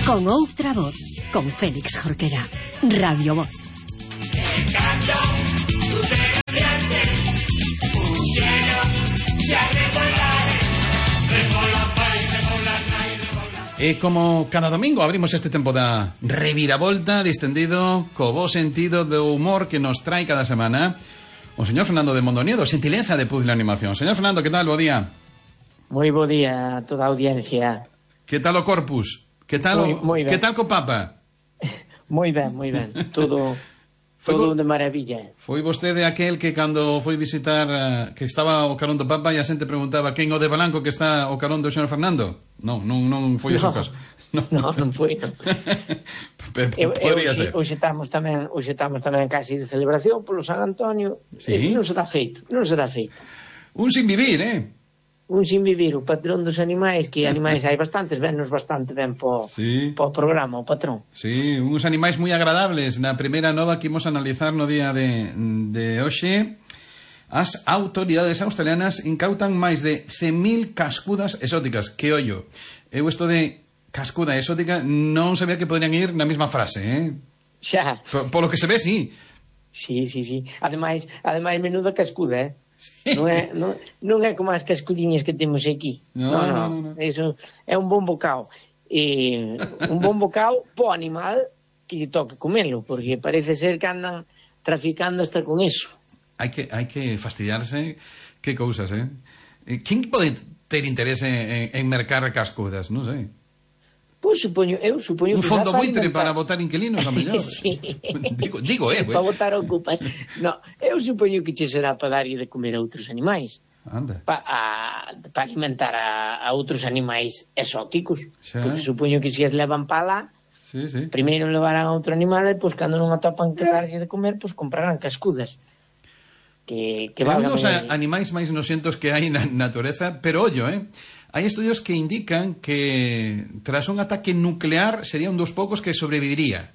Con outra voz, con Félix Jorquera. Radio Voz. E como cada domingo abrimos este tempo da reviravolta distendido co bo sentido do humor que nos trae cada semana o señor Fernando de Mondoniedo, xentileza de Puzzle Animación. Señor Fernando, que tal? Bo día. Moi bo día a toda a audiencia. Que tal o Corpus? Que tal moi ben. Que tal co Papa? Moi ben. Todo de maravilla. Foi vostede aquel que cando foi visitar que estaba o carón do Papa e a xente preguntaba quen o de Balanco que está o carón do señor Fernando? Non foi o seu caso. Non foi, non. Podría ser. Hoxe estamos tamén casi de celebración polo San Antonio. Sí. Non se dá feito. Un sin vivir, Un sin vivir, o patrón dos animais, que animais hai bastantes, vennos bastante ben po programa, o patrón. Sí, uns animais moi agradables. Na primeira nova que imos analizar no día de hoxe, as autoridades australianas incautan máis de 100.000 cascudas exóticas. Que ollo, eu isto de cascuda exótica non sabía que podrían ir na mesma frase, Xa. Polo que se ve, sí. Sí. Ademais, menuda cascuda, Sí. Non é como as cascudiñas que temos aquí. Non. Eso é un bon bocao. Un bon bocao po animal que lle toca comelo, porque parece ser que andan traficando hasta con eso. Hai que fastidiarse. Que cousas, Quen pode ter interese en mercar cascudas? Non sei. Pois supoño un fondo buitre para botar inquilinos a mellor. Sí. digo, para botar ocupas. No, eu supoño que che será para darlle de comer a outros animais. Anda. Para alimentar a outros animais exóticos. Xa. Porque supoño que se as levan para lá, sí. primeiro levarán a outro animal e depois cando non atopan que darlle de comer, pois comprarán cascudas. Que valgan os animais máis noxentos que hai na natureza, pero ollo, hai estudios que indican que tras un ataque nuclear sería un dos poucos que sobreviviría.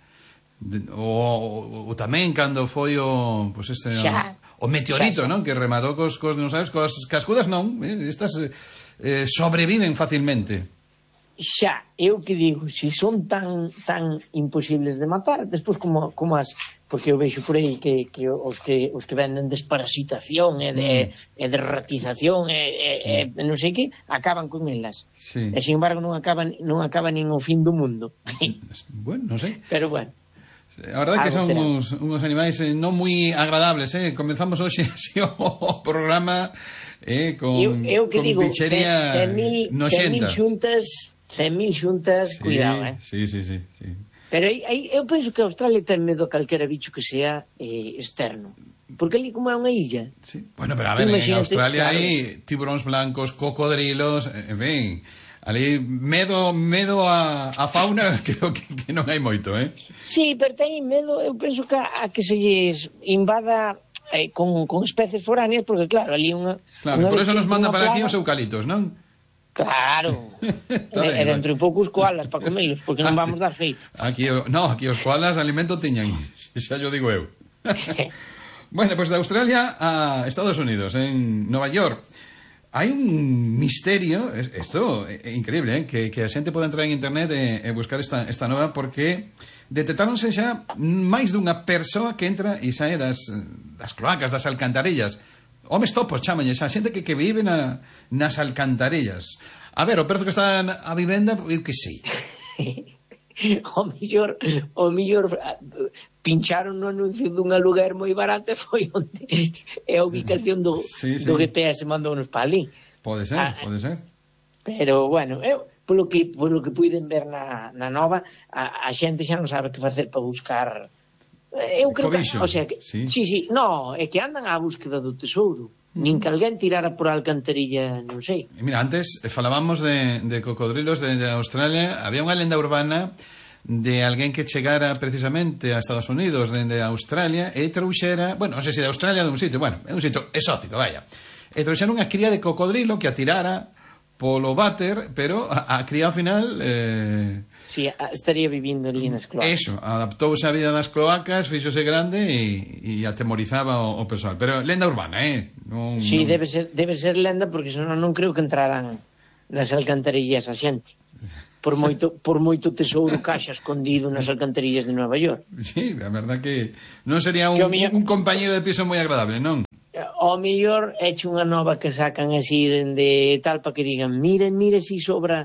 O tamén cando foi o meteorito, non? Que rematou cos dinosaurios, cos cascudas non, estas sobreviven facilmente. Xa, eu que digo, se son tan imposibles de matar, despois como as, porque eu vexo por aí que os que venden desparasitación e de ratización e non sei que, acaban con elas. Sí. E sin embargo non acaba nin o fin do mundo. Bueno, non sei. Pero bueno. A verdade que son uns animais non moi agradables, Comenzamos hoxe así o programa con bichería noxenta. 100.000 xuntas, cuidado, Sí. Pero eu penso que Australia ten medo a calquera bicho que sea externo. Porque ali como é unha illa. Sí. Bueno, pero a ver, en Australia hai tiburóns blancos, cocodrilos, en fin. Ali medo a fauna creo que non hai moito, Sí, pero ten medo, eu penso que a que se lles invada con especies foráneas, porque claro, ali unha... Claro, por eso nos manda para aquí os eucalitos, non? Claro. E dentro de pouco os koalas para comelos, porque non vamos dar feito. Aquí os koalas alimento tiñan, xa yo digo eu. Bueno, pues de Australia a Estados Unidos, en Nova York, hai un misterio, isto é increíble, que a xente pode entrar en internet e buscar esta nova, porque detectáronse xa máis dunha persoa que entra e sae das cloacas, das alcantarillas. Homes topos, chámanlle, a xente que vive nas alcantarillas. A ver, o prezo que está a vivenda, eu que sei. O mellor pincharon no anuncio dun aluguer moi barato e foi onde é a ubicación do GPS mandounos para ali. Pode ser. Pero, bueno, eu polo que puiden ver na nova, a xente xa non sabe que facer para buscar. Eu creo que, o sea, sí, no, é que andan á búsqueda do tesouro. Nin que alguén tirara por a alcantarilla, non sei. Mira, antes falábamos de cocodrilos de Australia. Había unha lenda urbana de alguén que chegara precisamente a Estados Unidos dende Australia e trouxera, bueno, non sei se de Australia de un sitio, bueno, é un sitio exótico, vaya. E trouxera unha cría de cocodrilo que atirara polo váter, pero a cría ao final Sí, estaría vivindo ali nas cloacas. Eso, adaptouse a vida das cloacas, fíxose grande e atemorizaba o persoal. Pero lenda urbana, Sí, debe ser lenda, porque senón non creo que entraran nas alcantarillas a xente. por moito tesouro caixa escondido nas alcantarillas de Nova York. Sí, a verdad que non sería un compañero de piso moi agradable, non? Ao mellor eche unha nova que sacan así de tal para que digan mire si sobra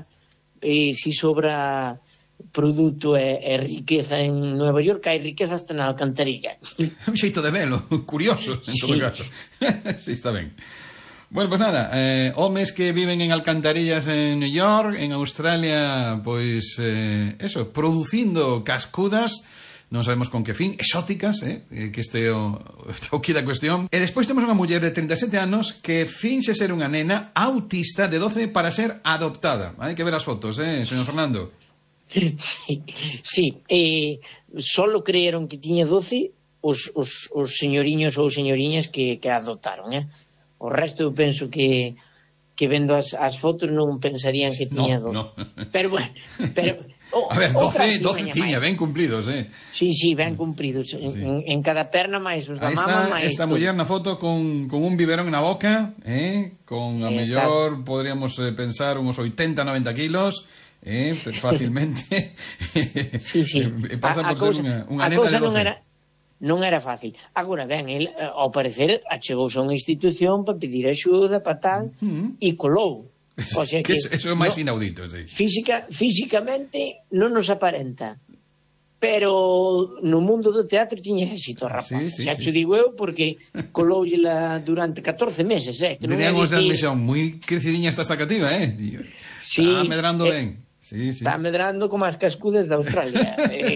produto e riqueza en Nova York, hai riqueza hasta na alcantarilla. Un xeito de velo, curioso, en todo caso. Sí, está ben. Bueno, pues nada, homes que viven en alcantarillas en New York, en Australia, pois, eso, producindo cascudas, non sabemos con que fin, exóticas, que este o que da cuestión. E despois temos unha muller de 37 anos que finxe ser unha nena autista de 12 para ser adoptada. Hai que ver as fotos, señor Fernando. Sí. Solo creeron que tiña 12 os señoriños ou señoriñas que adoptaron, O resto eu penso que vendo as fotos non pensarían que tiña 12. No. Pero bueno, a ver, 12 tiña, ben cumplidos, Sí, ben cumpridos. Sí. En cada perna máis os da mama máis. Esta muller na foto con un biberón na boca, con a mellor podríamos pensar uns 80-90 kilos, fácilmente. Sí. Pasa por ser unha nena de 12. Non era fácil. Agora, ben, ele, ao parecer, achegouse a unha institución para pedir axuda, para tal, e colou. O sea que eso é máis inaudito, sí. Físicamente non nos aparenta. Pero no mundo do teatro tiña éxito, rapaz. Xa te digo eu, porque coloulla durante 14 meses, Tenían os de admisión moi crecidiña esta cativa, Sí. Está medrando ben. Sí. Está medrando como as cascudas de Australia.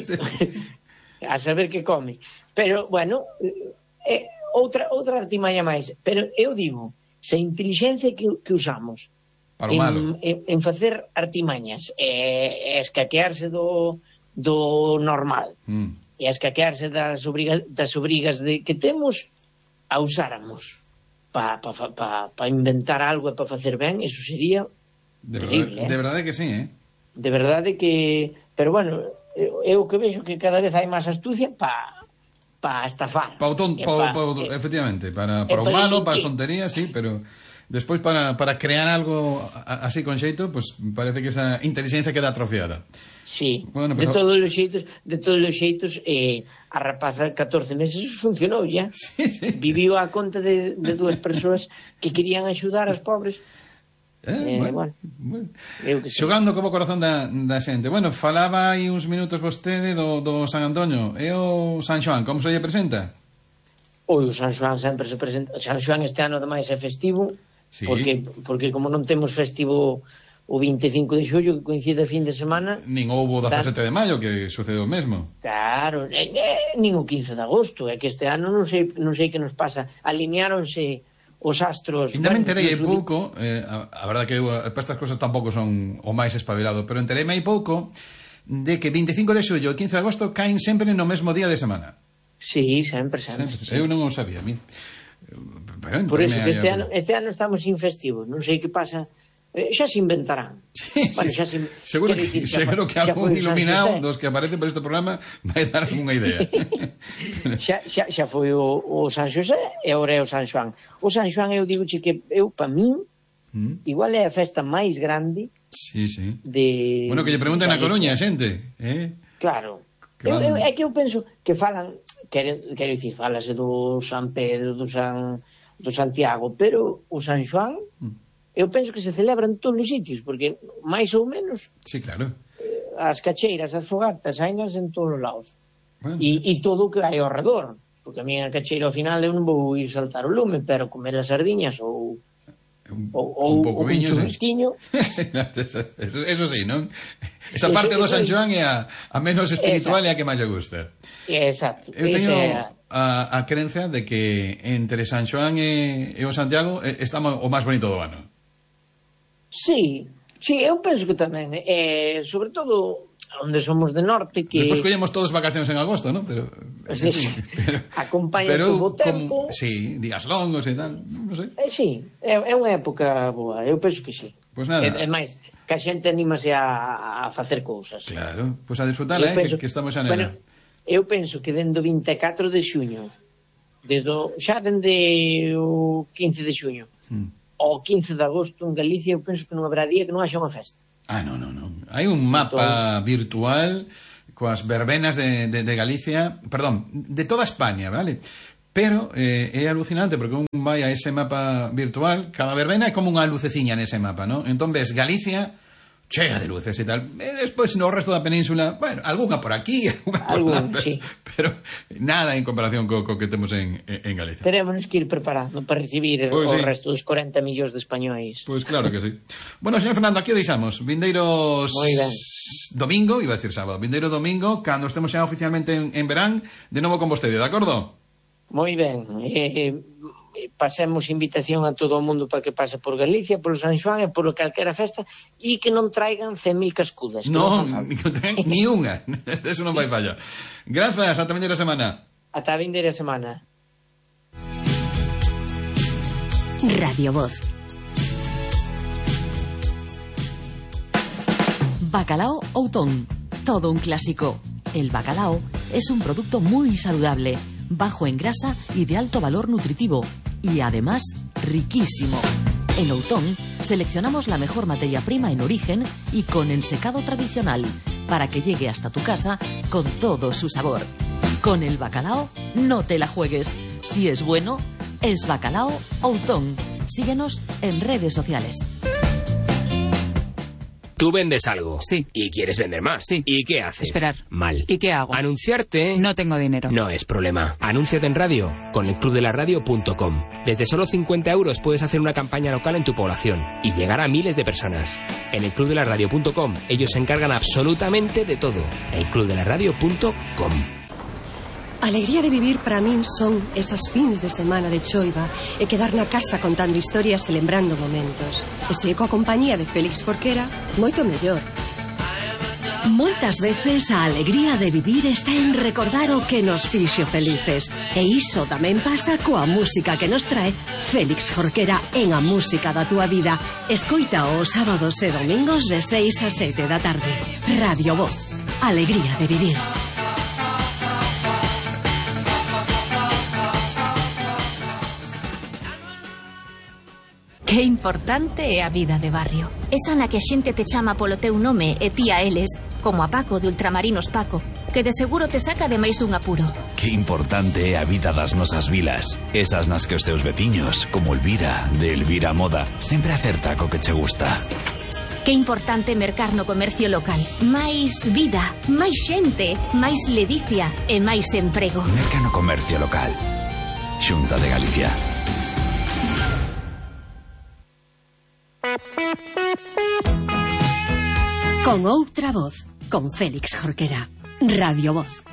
A saber que come. Pero, bueno, outra artimaña máis. Pero eu digo, se a inteligencia que usamos para o malo en facer artimañas e escaquearse do normal e escaquearse das obrigas que temos, a usáramos para inventar algo e para facer ben, eso sería terrible. De verdade que sí, De verdade que... Pero, bueno, eu que vexo que cada vez hai máis astucia para estafar. Efectivamente, para o malo, para as tonterías, sí, pero despois para crear algo así con xeito, pues parece que esa inteligencia queda atrofiada. Sí, bueno, pues, de todos os xeitos, a rapaza 14 meses funcionou ya. Sí. Viviu a conta de dúas persoas que querían axudar aos pobres. Bueno. Xogando como corazón da xente. Bueno, falaba aí uns minutos vostede do San Antonio. E o San Xoán, como se lle presenta? O San Xoán sempre se presenta. San Xoán este ano ademais é festivo, sí. porque como non temos festivo o 25 de xullo, que coincide fin de semana, nin houbo o 17 de maio, que sucede o mesmo. Claro, nin o 15 de agosto. É que este ano non sei que nos pasa. Alineáronse os astros... Ainda me enterei hai pouco, a verdade que para estas cosas tampouco son o máis espabilado, pero entereime hai pouco de que 25 de xullo e 15 de agosto caen sempre no mesmo día de semana. Sí, sempre. Sí. Eu non o sabía, a mí. Por eso que este ano estamos sin festivos, non sei que pasa... xa se inventarán. Sí, bueno, xa seguro que algún iluminado dos que aparecen por este programa vai dar algunha idea. xa foi o San Xosé e agora é o San Xoán. O San Xoán eu digo que eu, para min, igual é a festa máis grande. Sí. De... Bueno, que lle pregunten a Coruña, xente. Claro. É que eu penso que falan, quero dicir, falase do San Pedro, do Santiago, pero o San Xoán... Eu penso que se celebra en todos os sitios, porque máis ou menos sí, claro. As cacheiras, as fogatas, hainas en todos os lados. Bueno. E todo o que hai ao redor, porque a minha cacheira ao final eu non vou ir saltar o lume, pero comer as sardiñas ou un churrasquiño. Eso sí, non? Esa parte do San Xoán é a menos espiritual e a que máis lle gusta. Exacto. Eu teño a creencia de que entre San Xoán e o Santiago está o máis bonito do ano. Sí, eu penso que tamén, sobre todo onde somos de norte, que... Depois collemos todos vacacións en agosto, non? Pero acompaña todo o tempo. Sí, días longos e tal, non sei. Sí, é unha época boa, eu penso que sí. Pois nada. É máis, que a xente anímase a facer cousas. Claro, pois a disfrutala, que estamos xa nela. Eu penso que dende o 24 de xuño, xa dende o 15 de xuño, ao 15 de agosto en Galicia, eu penso que non habrá día que non haxa unha festa. Non. Hai un mapa virtual coas verbenas de Galicia, perdón, de toda España, vale? Pero é alucinante porque un vai a ese mapa virtual, cada verbena é como unha luceciña nese mapa, ¿no? Entón ves Galicia chea de luces e tal. E despois no resto da península, bueno, algunha por aquí, algunha por lá, sí. Pero nada en comparación co que temos en Galicia. Teremos que ir preparando para recibir o resto dos 40 millóns de españois. Pois claro que sí. Bueno, señor Fernando, aquí o deixamos. Vindeiros domingo, iba a decir sábado, vindeiro domingo, cando estemos xa oficialmente en verán, de novo con vostede, de acordo? Moi ben, pasemos invitación a todo o mundo para que pase por Galicia, por San Xoán e por calquera festa, e que non traigan 100.000 cascudas. Non traigan ni unha, eso non vai fallar. Grazas, ata a vindeira semana. Ata a vindeira semana. Radio Voz. Bacalao Outón, todo un clásico. El bacalao es un producto muy saludable, bajo en grasa y de alto valor nutritivo, y además riquísimo. En Outón seleccionamos la mejor materia prima en origen y con ensecado tradicional, para que llegue hasta tu casa con todo su sabor. Con el bacalao no te la juegues. Si es bueno, es Bacalao Outón. Síguenos en redes sociales. Tú vendes algo. Sí. Y quieres vender más. Sí. ¿Y qué haces? Esperar. Mal. ¿Y qué hago? Anunciarte. No tengo dinero. No es problema. Anúnciate en radio con elclubdelaradio.com. Desde solo 50 euros puedes hacer una campaña local en tu población y llegar a miles de personas. En elclubdelaradio.com ellos se encargan absolutamente de todo. elclubdelaradio.com. Alegría de vivir para min son esas fins de semana de choiva e quedar na casa contando historias e lembrando momentos. E se coa compañía de Félix Jorquera, moito mellor. Moitas veces a alegría de vivir está en recordar o que nos fixo felices. E iso tamén pasa coa música que nos trae Félix Jorquera en A Música da Túa Vida. Escoita os sábados e domingos de 6 a 7 da tarde. Radio Voz. Alegría de vivir. Que importante é a vida de barrio. Esa na que a xente te chama polo teu nome e ti a eles, como a Paco de Ultramarinos Paco, que de seguro te saca de máis dun apuro. Que importante é a vida das nosas vilas. Esas nas que os teus veciños, como Elvira, de Elvira Moda, sempre acerta co que che gusta. Que importante mercar no comercio local. Máis vida, máis xente, máis ledicia e máis emprego. Merca no comercio local. Xunta de Galicia. Con outra voz, con Félix Jorquera. Radio Voz.